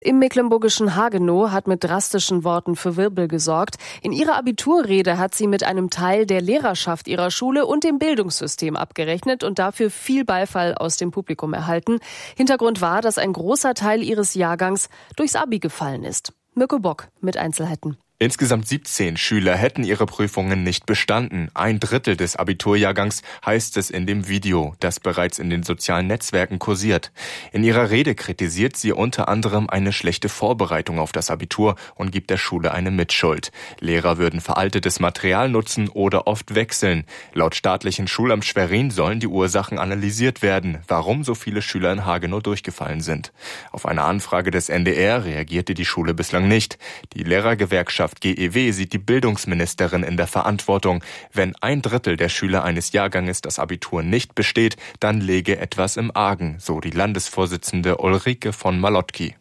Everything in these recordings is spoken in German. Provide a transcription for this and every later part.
Im mecklenburgischen Hagenow hat mit drastischen Worten für Wirbel gesorgt. In ihrer Abiturrede hat sie mit einem Teil der Lehrerschaft ihrer Schule und dem Bildungssystem abgerechnet und dafür viel Beifall aus dem Publikum erhalten. Hintergrund war, dass ein großer Teil ihres Jahrgangs durchs Abi gefallen ist. Mirko Bock mit Einzelheiten. Insgesamt 17 Schüler hätten ihre Prüfungen nicht bestanden. 1/3 des Abiturjahrgangs, heißt es in dem Video, das bereits in den sozialen Netzwerken kursiert. In ihrer Rede kritisiert sie unter anderem eine schlechte Vorbereitung auf das Abitur und gibt der Schule eine Mitschuld. Lehrer würden veraltetes Material nutzen oder oft wechseln. Laut staatlichen Schulamt Schwerin sollen die Ursachen analysiert werden, warum so viele Schüler in Hagenow durchgefallen sind. Auf eine Anfrage des NDR reagierte die Schule bislang nicht. Die Lehrergewerkschaft GEW sieht die Bildungsministerin in der Verantwortung. Wenn 1/3 der Schüler eines Jahrganges das Abitur nicht besteht, dann läge etwas im Argen, so die Landesvorsitzende Ulrike von Malotki.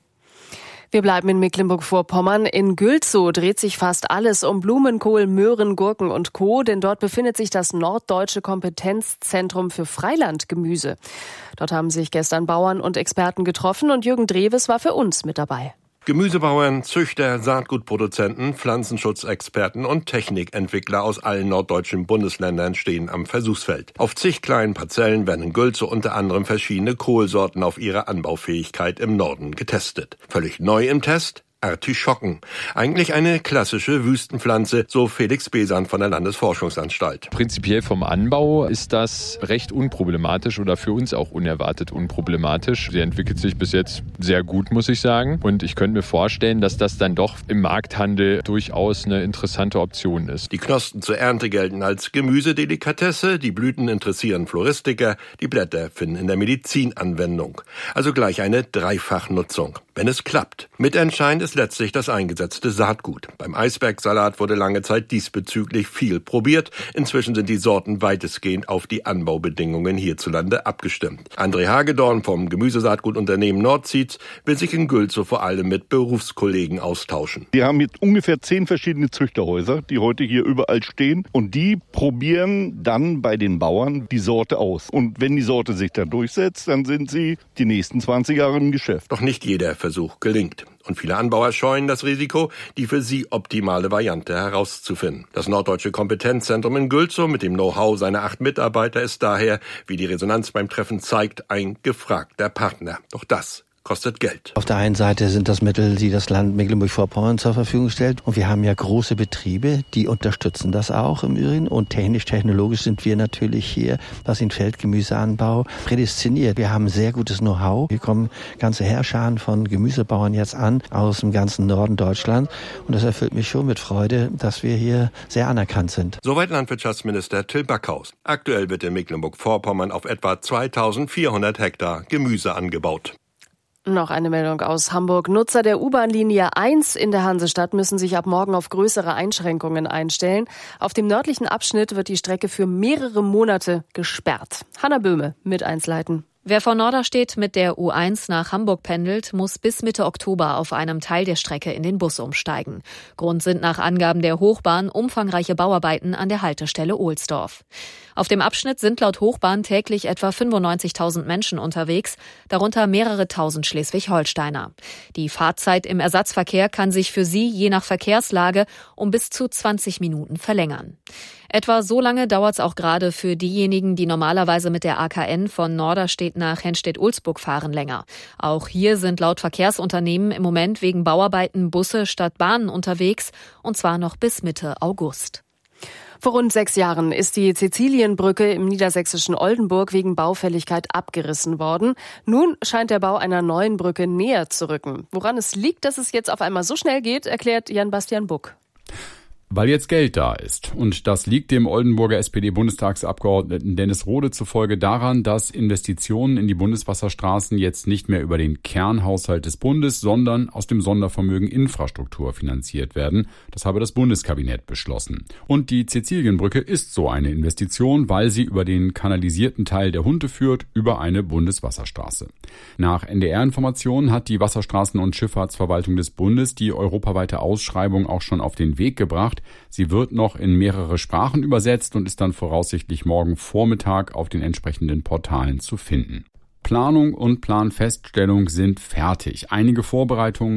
Wir bleiben in Mecklenburg-Vorpommern. In Gülzow dreht sich fast alles um Blumenkohl, Möhren, Gurken und Co., denn dort befindet sich das Norddeutsche Kompetenzzentrum für Freilandgemüse. Dort haben sich gestern Bauern und Experten getroffen und Jürgen Drewes war für uns mit dabei. Gemüsebauern, Züchter, Saatgutproduzenten, Pflanzenschutzexperten und Technikentwickler aus allen norddeutschen Bundesländern stehen am Versuchsfeld. Auf zig kleinen Parzellen werden in Gülzow unter anderem verschiedene Kohlsorten auf ihre Anbaufähigkeit im Norden getestet. Völlig neu im Test: Artischocken. Eigentlich eine klassische Wüstenpflanze, so Felix Besan von der Landesforschungsanstalt. Prinzipiell vom Anbau ist das recht unproblematisch oder für uns auch unerwartet unproblematisch. Sie entwickelt sich bis jetzt sehr gut, muss ich sagen. Und ich könnte mir vorstellen, dass das dann doch im Markthandel durchaus eine interessante Option ist. Die Knospen zur Ernte gelten als Gemüsedelikatesse, die Blüten interessieren Floristiker, die Blätter finden in der Medizin Anwendung. Also gleich eine Dreifachnutzung, wenn es klappt. Mitentscheidend ist letztlich das eingesetzte Saatgut. Beim Eisbergsalat wurde lange Zeit diesbezüglich viel probiert. Inzwischen sind die Sorten weitestgehend auf die Anbaubedingungen hierzulande abgestimmt. André Hagedorn vom Gemüsesaatgutunternehmen Nordseeds will sich in Gülzow vor allem mit Berufskollegen austauschen. Wir haben jetzt ungefähr 10 verschiedene Züchterhäuser, die heute hier überall stehen. Und die probieren dann bei den Bauern die Sorte aus. Und wenn die Sorte sich dann durchsetzt, dann sind sie die nächsten 20 Jahre im Geschäft. Doch nicht jeder Versuch gelingt. Und viele Anbauer scheuen das Risiko, die für sie optimale Variante herauszufinden. Das Norddeutsche Kompetenzzentrum in Gülzow mit dem Know-how seiner 8 Mitarbeiter ist daher, wie die Resonanz beim Treffen zeigt, ein gefragter Partner. Doch das kostet Geld. Auf der einen Seite sind das Mittel, die das Land Mecklenburg-Vorpommern zur Verfügung stellt. Und wir haben ja große Betriebe, die unterstützen das auch im Übrigen. Und technisch sind wir natürlich hier, was den Feldgemüseanbau prädestiniert. Wir haben sehr gutes Know-how. Hier kommen ganze Heerscharen von Gemüsebauern jetzt an, aus dem ganzen Norden Deutschlands. Und das erfüllt mich schon mit Freude, dass wir hier sehr anerkannt sind. Soweit Landwirtschaftsminister Till Backhaus. Aktuell wird in Mecklenburg-Vorpommern auf etwa 2400 Hektar Gemüse angebaut. Noch eine Meldung aus Hamburg. Nutzer der U-Bahn-Linie 1 in der Hansestadt müssen sich ab morgen auf größere Einschränkungen einstellen. Auf dem nördlichen Abschnitt wird die Strecke für mehrere Monate gesperrt. Hanna Böhme mit Einzelheiten. Wer von Norderstedt mit der U1 nach Hamburg pendelt, muss bis Mitte Oktober auf einem Teil der Strecke in den Bus umsteigen. Grund sind nach Angaben der Hochbahn umfangreiche Bauarbeiten an der Haltestelle Ohlsdorf. Auf dem Abschnitt sind laut Hochbahn täglich etwa 95.000 Menschen unterwegs, darunter mehrere tausend Schleswig-Holsteiner. Die Fahrzeit im Ersatzverkehr kann sich für sie je nach Verkehrslage um bis zu 20 Minuten verlängern. Etwa so lange dauert es auch gerade für diejenigen, die normalerweise mit der AKN von Norderstedt nach Henstedt-Ulzburg fahren, länger. Auch hier sind laut Verkehrsunternehmen im Moment wegen Bauarbeiten Busse statt Bahnen unterwegs, und zwar noch bis Mitte August. Vor rund 6 Jahren ist die Sizilienbrücke im niedersächsischen Oldenburg wegen Baufälligkeit abgerissen worden. Nun scheint der Bau einer neuen Brücke näher zu rücken. Woran es liegt, dass es jetzt auf einmal so schnell geht, erklärt Jan-Bastian Buck. Weil jetzt Geld da ist. Und das liegt dem Oldenburger SPD-Bundestagsabgeordneten Dennis Rohde zufolge daran, dass Investitionen in die Bundeswasserstraßen jetzt nicht mehr über den Kernhaushalt des Bundes, sondern aus dem Sondervermögen Infrastruktur finanziert werden. Das habe das Bundeskabinett beschlossen. Und die Sizilienbrücke ist so eine Investition, weil sie über den kanalisierten Teil der Hunte führt, über eine Bundeswasserstraße. Nach NDR-Informationen hat die Wasserstraßen- und Schifffahrtsverwaltung des Bundes die europaweite Ausschreibung auch schon auf den Weg gebracht. Sie wird noch in mehrere Sprachen übersetzt und ist dann voraussichtlich morgen Vormittag auf den entsprechenden Portalen zu finden. Planung und Planfeststellung sind fertig. Einige Vorbereitungen